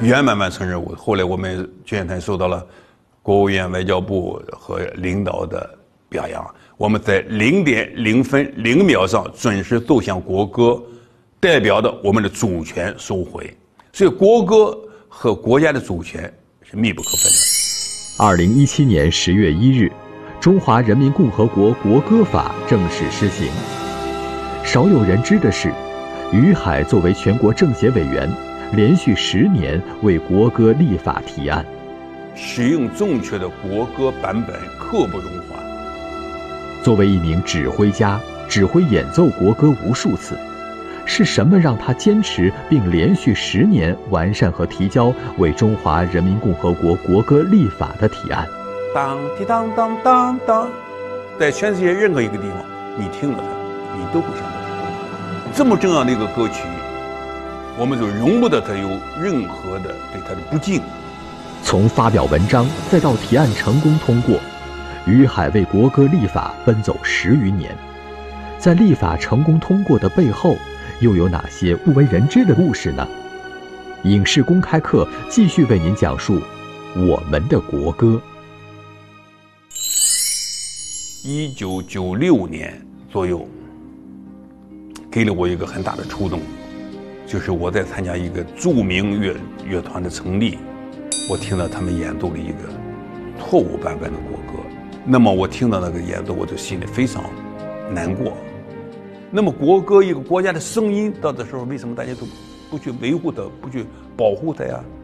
圆满完成任务。后来我们军乐团受到了国务院外交部和领导的表扬，我们在0.0分0秒上准时奏响国歌，代表着我们的主权收回。所以国歌和国家的主权是密不可分的。 2017年10月1日，中华人民共和国国歌法正式施行。少有人知的是，于海作为全国政协委员，连续10年为国歌立法提案。 使用正确的国歌版本刻不容缓。 作为一名指挥家，指挥演奏国歌无数次，是什么让他坚持并连续10年完善和提交为中华人民共和国国歌立法的提案？ 当滴当当当当，在全世界任何一个地方，你听了它，你都会想到它。这么重要的一个歌曲，我们就容不得它有任何的对它的不敬。 从发表文章再到提案成功通过，于海为国歌立法奔走10余年。在立法成功通过的背后，又有哪些不为人知的故事呢？影视公开课继续为您讲述我们的国歌。 1996年左右，给了我一个很大的触动，就是我在参加一个著名乐团的成立，我听到他们演奏了一个错误版本的国歌。那么我听到那个演奏，我就心里非常难过。那么国歌一个国家的声音，到这时候为什么大家都不去维护它，不去保护它呀？